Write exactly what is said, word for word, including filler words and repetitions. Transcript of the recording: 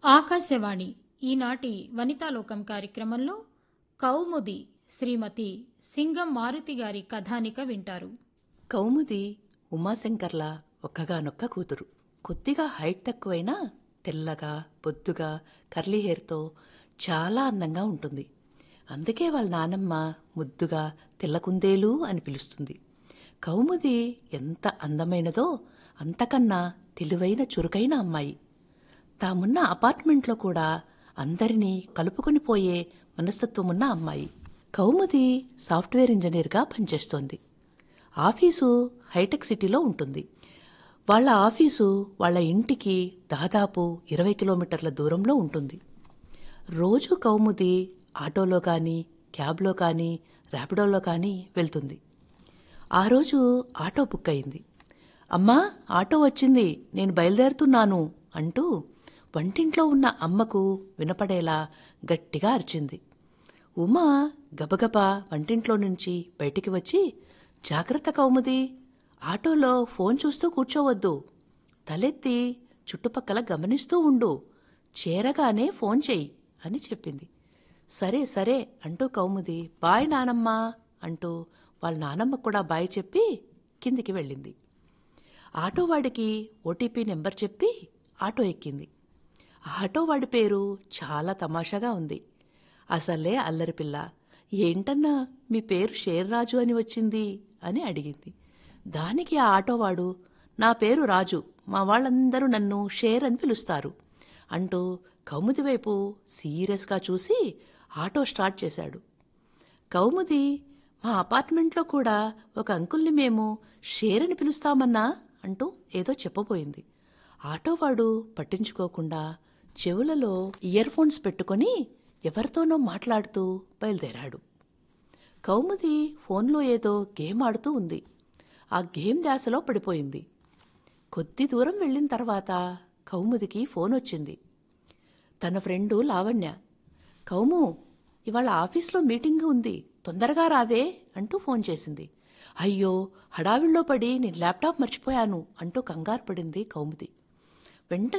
ఆకాశవాణి ఈనాటి వనితాలోకం కార్యక్రమంలో కౌముది శ్రీమతి సింగం మారుతి గారి కథానిక వింటారు. కౌముది ఉమాశంకర్ల ఒక్కగానొక్క కూతురు. కొద్దిగా హైట్ తక్కువైనా తెల్లగా బొద్దుగా కర్లీ హెయిర్తో చాలా అందంగా ఉంటుంది. అందుకే వాళ్ళ నానమ్మ ముద్దుగా తెల్లకుందేలు అని పిలుస్తుంది. కౌముది ఎంత అందమైనదో అంతకన్నా తెలివైన చురుకైన అమ్మాయి. తామున్న అపార్ట్మెంట్లో కూడా అందరినీ కలుపుకొని పోయే మనస్తత్వమున్న అమ్మాయి. కౌముది సాఫ్ట్వేర్ ఇంజనీర్గా పనిచేస్తోంది. ఆఫీసు హైటెక్ సిటీలో ఉంటుంది. వాళ్ళ ఆఫీసు వాళ్ళ ఇంటికి దాదాపు ఇరవై కిలోమీటర్ల దూరంలో ఉంటుంది. రోజు కౌముది ఆటోలో కానీ క్యాబ్లో కానీ ర్యాపిడోలో కానీ వెళ్తుంది. ఆ రోజు ఆటో బుక్ అయింది. అమ్మా, ఆటో వచ్చింది, నేను బయలుదేరుతున్నాను అంటూ వంటింట్లో ఉన్న అమ్మకు వినపడేలా గట్టిగా అరిచింది. ఉమా గబగబా వంటింట్లో నుంచి బయటికి వచ్చి, జాగ్రత్త కౌముది, ఆటోలో ఫోన్ చూస్తూ కూర్చోవద్దు, తలెత్తి చుట్టుపక్కల గమనిస్తూ ఉండు, చేరగానే ఫోన్ చెయ్యి అని చెప్పింది. సరే సరే అంటూ కౌముది బాయ్ నానమ్మ అంటూ వాళ్ళ నానమ్మ కూడా బాయ్ చెప్పి కిందికి వెళ్ళింది. ఆటోవాడికి ఓటీపీ నెంబర్ చెప్పి ఆటో ఎక్కింది. ఆటోవాడి పేరు చాలా తమాషాగా ఉంది. అసలే అల్లరిపిల్ల. ఏంటన్నా మీ పేరు షేర్రాజు అని వచ్చింది అని అడిగింది. దానికి ఆ ఆటోవాడు, నా పేరు రాజు, మా వాళ్ళందరూ నన్ను షేర్ అని పిలుస్తారు అంటూ కౌముది వైపు సీరియస్గా చూసి ఆటో స్టార్ట్ చేశాడు. కౌముది, మా అపార్ట్మెంట్లో కూడా ఒక అంకుల్ని మేము షేర్ అని పిలుస్తామన్నా అంటూ ఏదో చెప్పబోయింది. ఆటోవాడు పట్టించుకోకుండా చెవులలో ఇయర్ ఫోన్స్ పెట్టుకొని ఎవరితోనో మాట్లాడుతూ బయలుదేరాడు. కౌముది ఫోన్లో ఏదో గేమ్ ఆడుతూ ఉంది. ఆ గేమ్ ధ్యాసలో పడిపోయింది. కొద్ది దూరం వెళ్ళిన తర్వాత కౌముదికి ఫోన్ వచ్చింది. తన ఫ్రెండు లావణ్య, కౌము, ఇవాళ ఆఫీస్లో మీటింగ్ ఉంది, తొందరగా రావే అంటూ ఫోన్ చేసింది. అయ్యో, హడావిల్లో పడి నేను ల్యాప్టాప్ మర్చిపోయాను అంటూ కంగారు పడింది కౌముది. వెంటనే